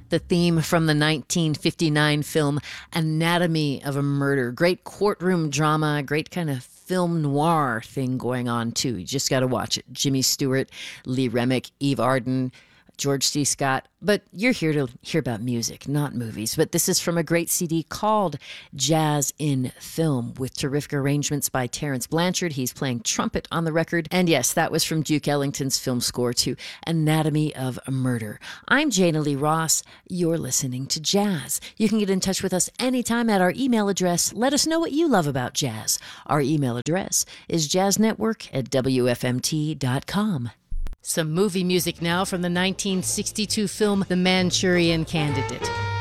The theme from the 1959 film Anatomy of a Murder. Great courtroom drama, great kind of film noir thing going on, too. You just got to watch it. Jimmy Stewart, Lee Remick, Eve Arden, George C. Scott. But you're here to hear about music, not movies. But this is from a great CD called Jazz in Film with terrific arrangements by Terence Blanchard. He's playing trumpet on the record. And yes, that was from Duke Ellington's film score to Anatomy of a Murder. I'm Jana Lee Ross. You're listening to Jazz. You can get in touch with us anytime at our email address. Let us know what you love about jazz. Our email address is jazznetwork@wfmt.com. Some movie music now from the 1962 film The Manchurian Candidate.